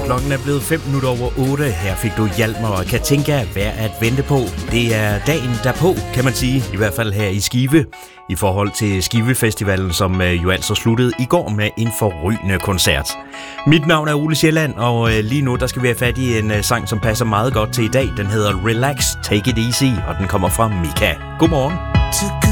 Klokken er blevet 8:05. Her fik du Hjalmar og Katinka værd at vente på. Det er dagen derpå, kan man sige. I hvert fald her i Skive. I forhold til Skivefestivalen, som jo altså sluttede i går med en forrygende koncert. Mit navn er Ole Sjælland, og lige nu der skal vi have fat i en sang, som passer meget godt til i dag. Den hedder Relax, Take It Easy, og den kommer fra Mika. Godmorgen.